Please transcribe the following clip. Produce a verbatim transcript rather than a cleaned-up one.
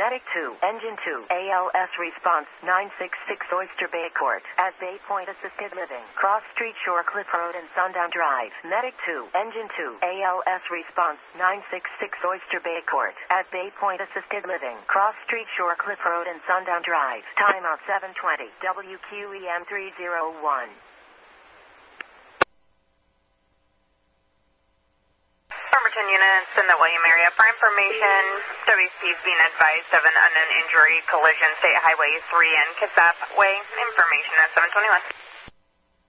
Medic two, Engine two, A L S response, nine six six Oyster Bay Court, at Bay Point Assisted Living, Cross Street, Shore Cliff Road and Sundown Drive. Medic two, Engine two, A L S response, nine six six Oyster Bay Court, at Bay Point Assisted Living, Cross Street, Shore Cliff Road and Sundown Drive. Timeout seven twenty, W Q E M three oh one. Pemberton units in the William area. For information, W C is being advised of an unknown injury collision, State Highway three and Kitsap Way. Information at seven twenty-one.